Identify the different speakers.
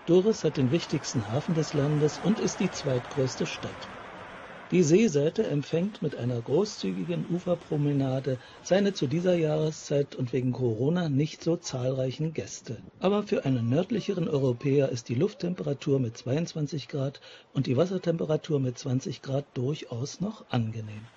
Speaker 1: Durrës hat den wichtigsten Hafen des Landes und ist die zweitgrößte Stadt. Die Seeseite empfängt mit einer großzügigen Uferpromenade seine zu dieser Jahreszeit und wegen Corona nicht so zahlreichen Gäste. Aber für einen nördlicheren Europäer ist die Lufttemperatur mit 22 Grad und die Wassertemperatur mit 20 Grad durchaus noch angenehm.